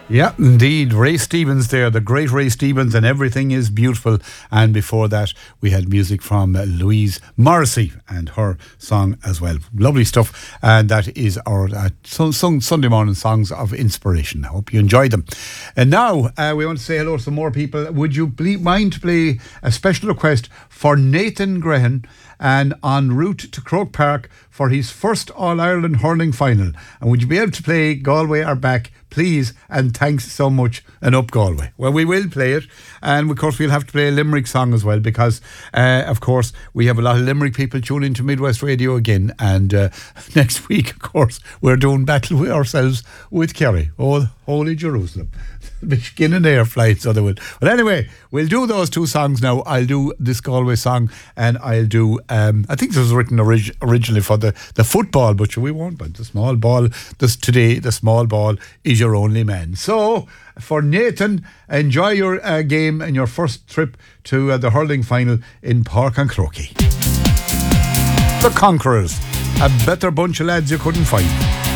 Yeah, indeed. Ray Stevens there, the great Ray Stevens, and Everything is Beautiful. And before that, we had music from Louise Morrissey and her song as well. Lovely stuff. And that is our Sunday morning songs of inspiration. I hope you enjoyed them. And now we want to say hello to some more people. Would you mind to play a special request for Nathan Grehan and en route to Croke Park for his first All-Ireland hurling final? And would you be able to play Galway Are Back, please, and thanks so much, and up Galway? Well, we will play it, and of course we'll have to play a Limerick song as well, because of course we have a lot of Limerick people tuning into Midwest Radio again, and next week of course we're doing battle with ourselves with Kerry. Oh, holy Jerusalem. Begin and air flights, so they will. But anyway, we'll do those two songs now. I'll do this Galway song, and I'll do I think this was written originally for the football, but we won't. But the small ball, today the small ball is your only man. So for Nathan, enjoy your game and your first trip to the hurling final in Park and Croaky. The Conquerors, a better bunch of lads you couldn't find.